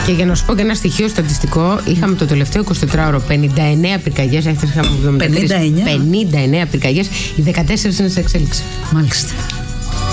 Και για να σου πω και ένα στοιχείο στατιστικό, είχαμε το τελευταίο 24ωρο 59 πυρκαγιές. Έχετε είχαμε 59 πυρκαγιές. Οι 14 είναι σε εξέλιξη. Μάλιστα.